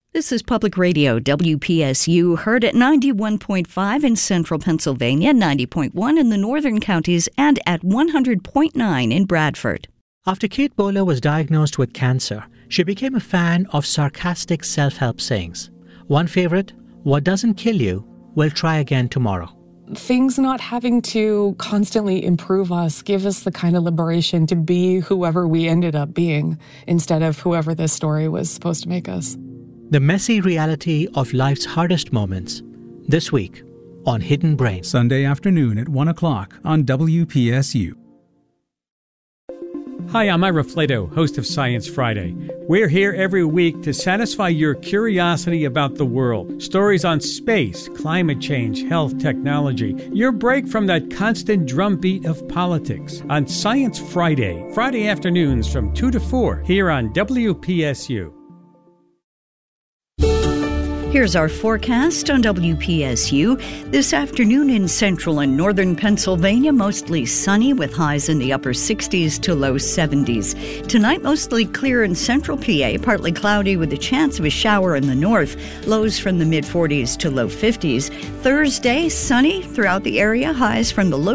This is Public Radio, WPSU, heard at 91.5 in central Pennsylvania, 90.1 in the northern counties, and at 100.9 in Bradford. After Kate Bowler was diagnosed with cancer, she became a fan of sarcastic self-help sayings. One favorite, "What doesn't kill you will try again tomorrow." Things not having to constantly improve us give us the kind of liberation to be whoever we ended up being instead of whoever this story was supposed to make us. The messy reality of life's hardest moments, this week on Hidden Brain. Sunday afternoon at 1 o'clock on WPSU. Hi, I'm Ira Flato, host of Science Friday. We're here every week to satisfy your curiosity about the world. Stories on space, climate change, health, technology. Your break from that constant drumbeat of politics. On Science Friday, Friday afternoons from 2 to 4, here on WPSU. Here's our forecast on WPSU. This afternoon in central and northern Pennsylvania, mostly sunny with highs in the upper 60s to low 70s. Tonight, mostly clear in central PA, partly cloudy with a chance of a shower in the north. Lows from the mid-40s to low 50s. Thursday, sunny throughout the area, highs from the low